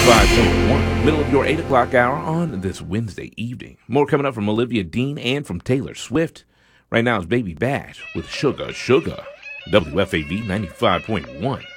95.1, middle of your 8 o'clock hour on this Wednesday evening. More coming up from Olivia Dean and from Taylor Swift. Right now is Baby Bash with Sugar Sugar. WFAV 95.1.